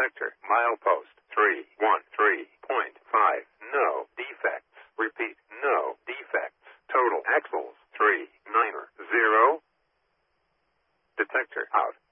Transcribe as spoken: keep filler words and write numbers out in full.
Detector. Milepost three one three point five. No defects. Repeat. No defects. Total axles three nine zero. Detector out.